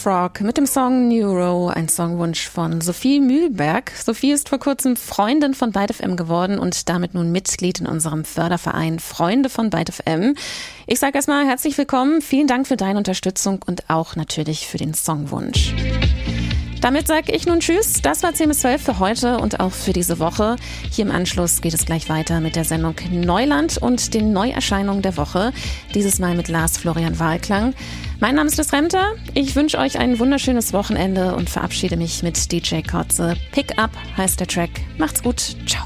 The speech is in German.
Frog mit dem Song Neuro, ein Songwunsch von Sophie Mühlberg. Sophie ist vor kurzem Freundin von Byte FM geworden und damit nun Mitglied in unserem Förderverein Freunde von Byte FM. Ich sage erstmal herzlich willkommen, vielen Dank für deine Unterstützung und auch natürlich für den Songwunsch. Damit sage ich nun Tschüss. Das war 10 bis 12 für heute und auch für diese Woche. Hier im Anschluss geht es gleich weiter mit der Sendung Neuland und den Neuerscheinungen der Woche. Dieses Mal mit Lars Florian Wahlklang. Mein Name ist Liz Remter. Ich wünsche euch ein wunderschönes Wochenende und verabschiede mich mit DJ Kotze. Pick Up heißt der Track. Macht's gut. Ciao.